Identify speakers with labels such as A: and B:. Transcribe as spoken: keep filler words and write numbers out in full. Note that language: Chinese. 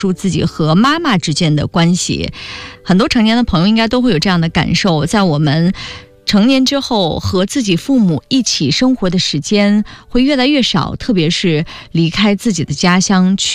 A: 住自己和妈妈之间的关系。很多成年的朋友应该都会有这样的感受，在我们成年之后，和自己父母一起生活的时间会越来越少，特别是离开自己的家乡去